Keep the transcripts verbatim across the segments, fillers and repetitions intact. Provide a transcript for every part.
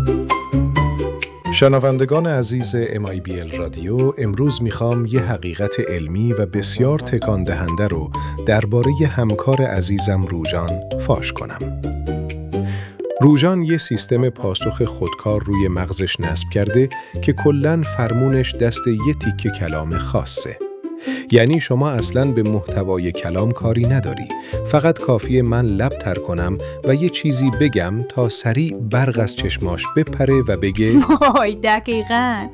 شنوندگان عزیز ام آی بی ال رادیو، امروز میخوام یه حقیقت علمی و بسیار تکان دهنده رو درباره همکار عزیزم روژان فاش کنم. روژان یه سیستم پاسخ خودکار روی مغزش نصب کرده که کلاً فرمونش دست یه تیکه کلام خاصه. یعنی شما اصلاً به محتوای کلام کاری نداری، فقط کافیه من لب تر کنم و یه چیزی بگم تا سریع برق از چشماش بپره و بگه وای دقیقاً.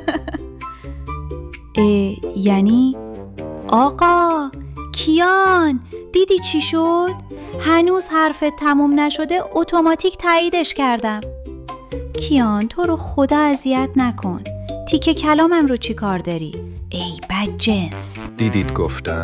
اه، یعنی آقا کیان دیدی چی شد؟ هنوز حرفت تموم نشده اتوماتیک تاییدش کردم. کیان تو رو خدا اذیت نکن، تیکه کلامم رو چی کار داری؟ ای بدجنس. دیدید گفتم؟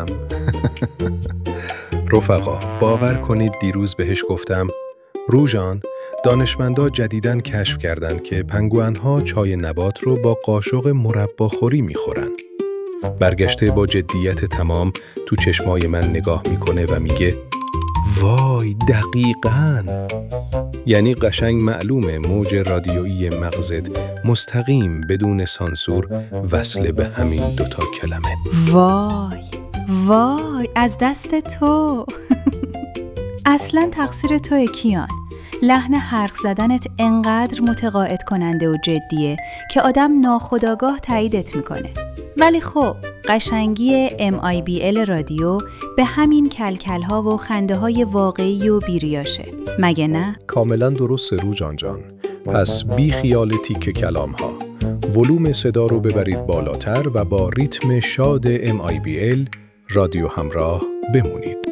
رفقا باور کنید دیروز بهش گفتم روژان، دانشمندا جدیداً کشف کردن که پنگوئن‌ها چای نبات رو با قاشق مرباخوری میخورن. برگشته با جدیت تمام تو چشمای من نگاه میکنه و میگه وای دقیقاً. یعنی قشنگ معلومه موج رادیویی مغزت مستقیم بدون سانسور وصل به همین دوتا کلمه. وای وای از دست تو. اصلاً تقصیر توئه کیان. لحن حرف زدنت انقدر متقاعد کننده و جدیه که آدم ناخودآگاه تاییدت میکنه. ولی خب قشنگی ام آی بی ال رادیو به همین کلکل‌ها و خنده‌های واقعی و بیریاشه، مگه نه؟ کاملا درسته روژان جان. پس بی خیال تیکه کلام ها، ولوم صدا رو ببرید بالاتر و با ریتم شاد ام آی بی ال رادیو همراه بمونید.